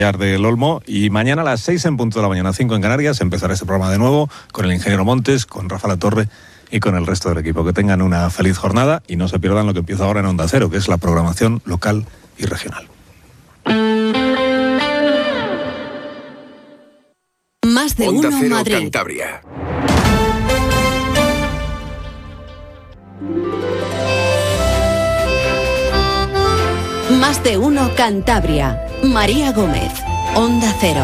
del Olmo, y mañana a las 6 en punto de la mañana, 5 en Canarias, empezará este programa de nuevo con el ingeniero Montes, con Rafa Latorre y con el resto del equipo. Que tengan una feliz jornada y no se pierdan lo que empieza ahora en Onda Cero, que es la programación local y regional. Más de Onda uno Cero Madrid. Cantabria. Más de uno Cantabria. María Gómez, Onda Cero.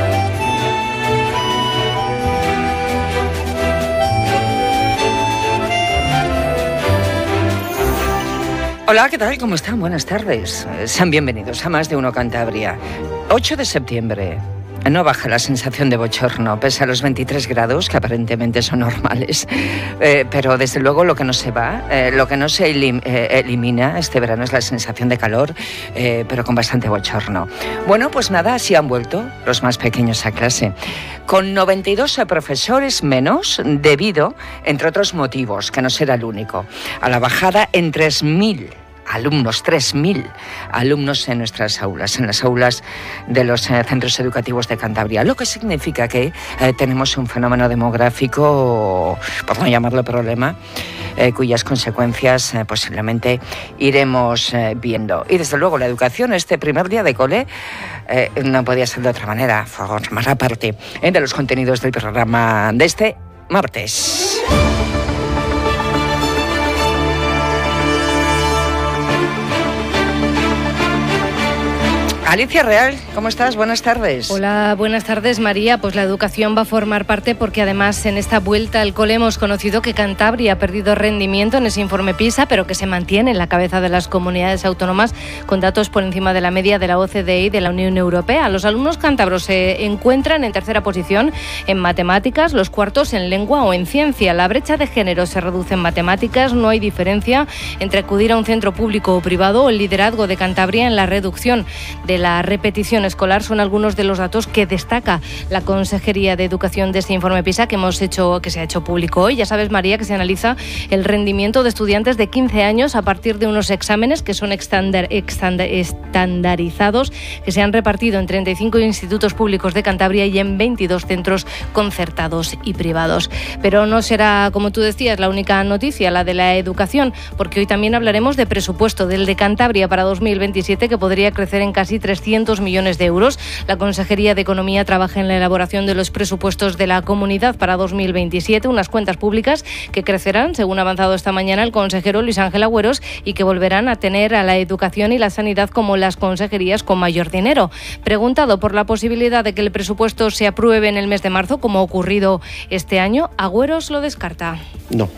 Hola, ¿qué tal? ¿Cómo están? Buenas tardes. Sean bienvenidos a Más de uno Cantabria. 8 de septiembre. No baja la sensación de bochorno, pese a los 23 grados, que aparentemente son normales. Pero desde luego lo que no se va, lo que no se elimina este verano es la sensación de calor, pero con bastante bochorno. Bueno, pues nada, así han vuelto los más pequeños a clase. Con 92 profesores menos, debido, entre otros motivos, que no será el único, a la bajada en 3.000 alumnos, 3.000 alumnos en nuestras aulas, en las aulas de los centros educativos de Cantabria, lo que significa que tenemos un fenómeno demográfico, por no llamarlo problema, cuyas consecuencias posiblemente iremos viendo. Y desde luego la educación, este primer día de cole, no podía ser de otra manera, formar parte de los contenidos del programa de este martes. Alicia Real, ¿cómo estás? Buenas tardes. Hola, buenas tardes, María. Pues la educación va a formar parte porque además en esta vuelta al cole hemos conocido que Cantabria ha perdido rendimiento en ese informe PISA, pero que se mantiene en la cabeza de las comunidades autónomas con datos por encima de la media de la OCDE y de la Unión Europea. Los alumnos cántabros se encuentran en tercera posición en matemáticas, los cuartos en lengua o en ciencia. La brecha de género se reduce en matemáticas, no hay diferencia entre acudir a un centro público o privado o el liderazgo de Cantabria en la reducción de la repetición escolar son algunos de los datos que destaca la Consejería de Educación de este informe PISA que se ha hecho público hoy. Ya sabes, María, que se analiza el rendimiento de estudiantes de 15 años a partir de unos exámenes que son estandarizados, que se han repartido en 35 institutos públicos de Cantabria y en 22 centros concertados y privados. Pero no será, como tú decías, la única noticia, la de la educación, porque hoy también hablaremos de presupuesto, del de Cantabria para 2027, que podría crecer en casi 300 millones de euros. La Consejería de Economía trabaja en la elaboración de los presupuestos de la comunidad para 2027, unas cuentas públicas que crecerán, según ha avanzado esta mañana el consejero Luis Ángel Agüeros, y que volverán a tener a la educación y la sanidad como las consejerías con mayor dinero. Preguntado por la posibilidad de que el presupuesto se apruebe en el mes de marzo, como ha ocurrido este año, Agüeros lo descarta. No.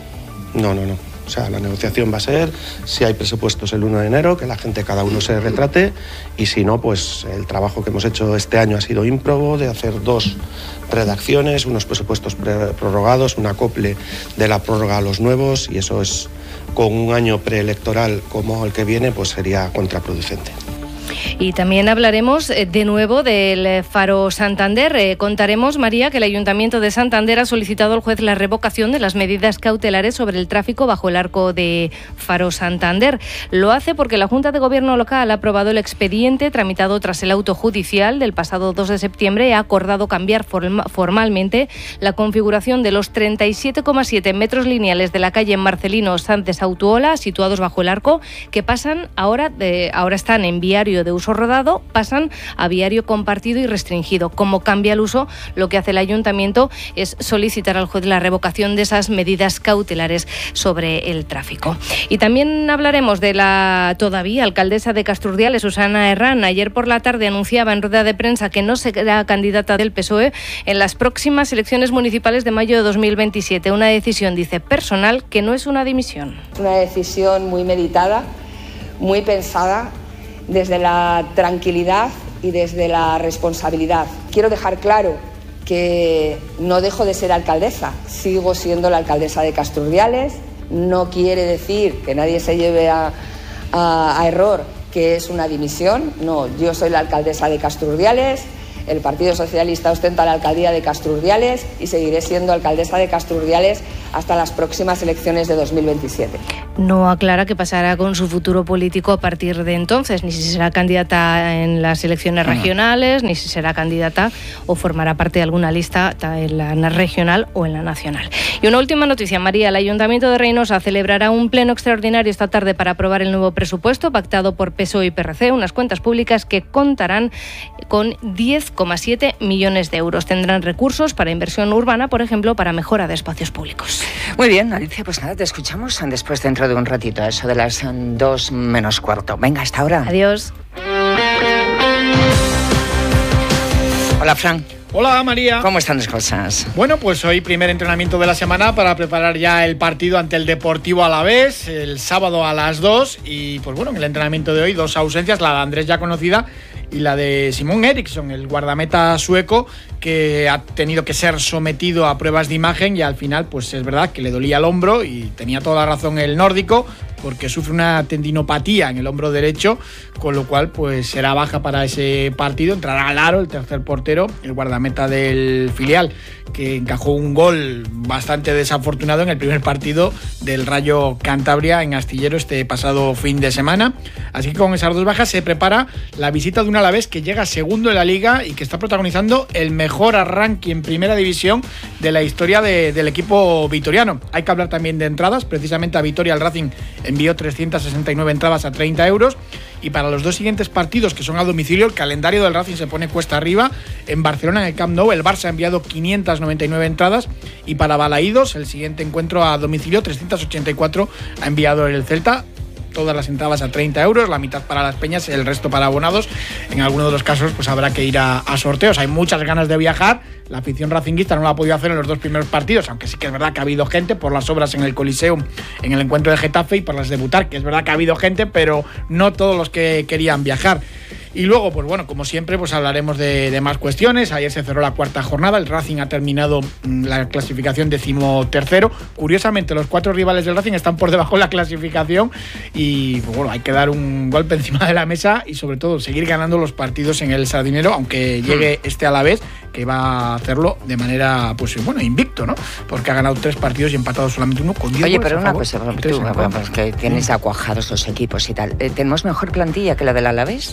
O sea, la negociación va a ser, si hay presupuestos el 1 de enero, que la gente cada uno se retrate, y si no, pues el trabajo que hemos hecho este año ha sido ímprobo, de hacer 2 redacciones, unos presupuestos prorrogados, un acople de la prórroga a los nuevos, y eso es, con un año preelectoral como el que viene, pues sería contraproducente. Y también hablaremos de nuevo del Faro Santander. Contaremos, María, que el Ayuntamiento de Santander ha solicitado al juez la revocación de las medidas cautelares sobre el tráfico bajo el arco de Faro Santander. Lo hace porque la Junta de Gobierno local ha aprobado el expediente tramitado tras el auto judicial del pasado 2 de septiembre y ha acordado cambiar formalmente la configuración de los 37,7 metros lineales de la calle Marcelino Sánchez Autuola, situados bajo el arco, que pasan ahora están en viario de uso rodado, pasan a viario compartido y restringido. Como cambia el uso, lo que hace el Ayuntamiento es solicitar al juez la revocación de esas medidas cautelares sobre el tráfico. Y también hablaremos de la todavía alcaldesa de Castrurdiales, Susana Herrán. Ayer por la tarde anunciaba en rueda de prensa que no será candidata del PSOE en las próximas elecciones municipales de mayo de 2027. Una decisión, dice, personal, que no es una dimisión. Una decisión muy meditada, muy pensada, desde la tranquilidad y desde la responsabilidad. Quiero dejar claro que no dejo de ser alcaldesa, sigo siendo la alcaldesa de Castrurdiales. No quiere decir que nadie se lleve a error que es una dimisión. No, yo soy la alcaldesa de Castrurdiales, el Partido Socialista ostenta la alcaldía de Castrurdiales y seguiré siendo alcaldesa de Castrurdiales hasta las próximas elecciones de 2027. No aclara qué pasará con su futuro político a partir de entonces, ni si será candidata en las elecciones regionales, ni si será candidata o formará parte de alguna lista en la regional o en la nacional. Y una última noticia, María. El Ayuntamiento de Reynosa celebrará un pleno extraordinario esta tarde para aprobar el nuevo presupuesto pactado por PSOE y PRC, unas cuentas públicas que contarán con 10,7 millones de euros. Tendrán recursos para inversión urbana, por ejemplo, para mejora de espacios públicos. Muy bien, Alicia, pues nada, te escuchamos después dentro de un ratito, eso de las 2 menos cuarto. Venga, hasta ahora. Adiós. Hola, Fran. Hola, María. ¿Cómo están las cosas? Bueno, pues hoy primer entrenamiento de la semana para preparar ya el partido ante el Deportivo Alavés, el sábado a las 2. Y pues bueno, en el entrenamiento de hoy 2 ausencias, la de Andrés ya conocida y la de Simon Eriksson, el guardameta sueco, que ha tenido que ser sometido a pruebas de imagen y al final pues es verdad que le dolía el hombro y tenía toda la razón el nórdico, porque sufre una tendinopatía en el hombro derecho, con lo cual pues será baja para ese partido. Entrará al aro el tercer portero, el guardameta del filial, que encajó un gol bastante desafortunado en el primer partido del Rayo Cantabria en Astillero este pasado fin de semana. Así que con esas 2 bajas se prepara la visita de un Alavés que llega segundo en la Liga y que está protagonizando el mejor arranque en primera división de la historia del equipo vitoriano. Hay que hablar también de entradas. Precisamente a Vitoria el Racing envió 369 entradas a 30 euros. Y para los 2 siguientes partidos, que son a domicilio, el calendario del Racing se pone cuesta arriba. En Barcelona, en el Camp Nou, el Barça ha enviado 599 entradas. Y para Balaídos, el siguiente encuentro a domicilio, 384 ha enviado el Celta. Todas las entradas a 30 euros, la mitad para las peñas, el resto para abonados. En alguno de los casos pues habrá que ir a sorteos. Hay muchas ganas de viajar. La afición racinguista no lo ha podido hacer en los 2 primeros partidos, aunque sí que es verdad que ha habido gente por las obras en el Coliseum, en el encuentro de Getafe, y por las de Butar, que es verdad que ha habido gente, pero no todos los que querían viajar. Y luego, pues bueno, como siempre, pues hablaremos de más cuestiones. Ayer se cerró la 4ª jornada, el Racing ha terminado la clasificación 13º. Curiosamente, los 4 rivales del Racing están por debajo de la clasificación y, pues bueno, hay que dar un golpe encima de la mesa y sobre todo seguir ganando los partidos en el Sardinero, aunque llegue este Alavés, que va a hacerlo de manera, pues bueno, invicto, ¿no? Porque ha ganado 3 partidos y empatado solamente 1 con 10 Oye, goles pero a una favor. cosa, pues que tienes acuajados los equipos y tal. ¿Tenemos mejor plantilla que la del Alavés?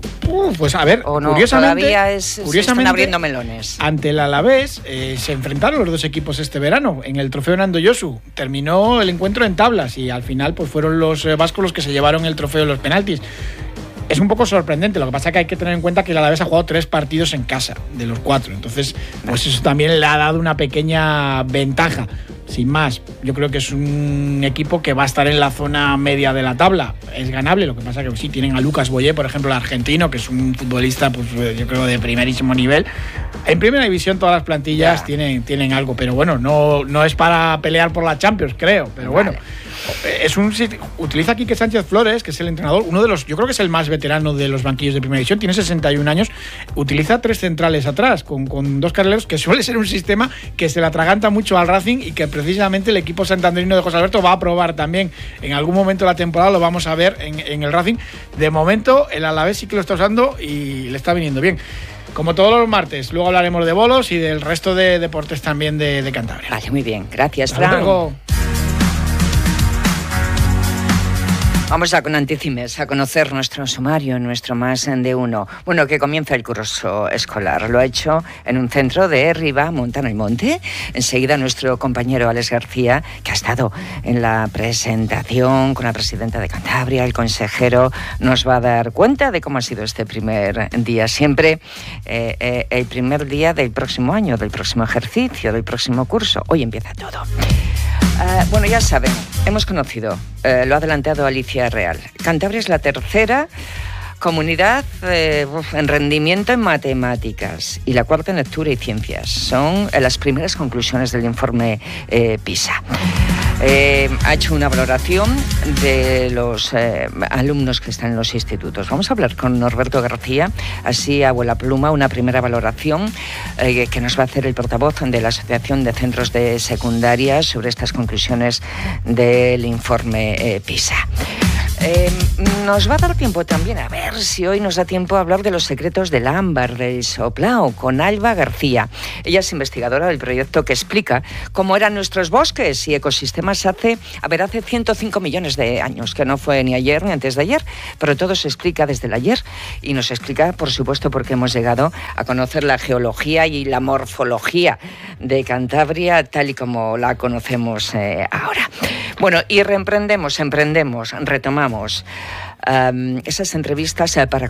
Pues a ver, ¿O no? curiosamente, Todavía se están abriendo melones. Ante el Alavés se enfrentaron los 2 equipos este verano en el trofeo Nando Josu. Terminó el encuentro en tablas y al final pues fueron los vascos los que se llevaron el trofeo de los penaltis. Es un poco sorprendente, lo que pasa es que hay que tener en cuenta que el Alavés ha jugado 3 partidos en casa, de los 4. Entonces, pues eso también le ha dado una pequeña ventaja. Sin más, yo creo que es un equipo que va a estar en la zona media de la tabla. Es ganable, lo que pasa es que sí, tienen a Lucas Boyé, por ejemplo, el argentino, que es un futbolista, pues yo creo, de primerísimo nivel. En primera división todas las plantillas tienen algo, pero bueno, no es para pelear por la Champions, creo, pero bueno. Utiliza a Quique Sánchez Flores, que es el entrenador, uno de los, yo creo que es el más veterano de los banquillos de primera división, tiene 61 años, utiliza 3 centrales atrás, con 2 carrileros, que suele ser un sistema que se le atraganta mucho al Racing y que precisamente el equipo santanderino de José Alberto va a probar también. En algún momento de la temporada lo vamos a ver en el Racing. De momento, el Alavés sí que lo está usando y le está viniendo bien. Como todos los martes, luego hablaremos de bolos y del resto de deportes también de Cantabria. Vale, muy bien. Gracias, Hasta Fran. luego. Vamos a con Anticimes a conocer nuestro sumario, nuestro Más de Uno. Bueno, que comienza el curso escolar. Lo ha hecho en un centro de Riva, Montano y Monte. Enseguida nuestro compañero Alex García, que ha estado en la presentación con la presidenta de Cantabria, el consejero, nos va a dar cuenta de cómo ha sido este primer día. Siempre el primer día del próximo año, del próximo ejercicio, del próximo curso. Hoy empieza todo. Bueno, ya saben, hemos conocido, lo ha adelantado Alicia Real. Cantabria es la 3ª comunidad en rendimiento en matemáticas y la 4ª en lectura y ciencias. Son las primeras conclusiones del informe PISA. Ha hecho una valoración de los alumnos que están en los institutos. Vamos a hablar con Norberto García, así a vuela pluma, una primera valoración que nos va a hacer el portavoz de la Asociación de Centros de Secundaria sobre estas conclusiones del informe PISA. Nos va a dar tiempo también, a ver si hoy nos da tiempo a hablar de los secretos del ámbar, del soplao, con Alba García. Ella es investigadora del proyecto que explica cómo eran nuestros bosques y ecosistemas hace 105 millones de años, que no fue ni ayer ni antes de ayer, pero todo se explica desde el ayer y nos explica, por supuesto, porque hemos llegado a conocer la geología y la morfología de Cantabria tal y como la conocemos ahora. Bueno, y retomamos esas entrevistas para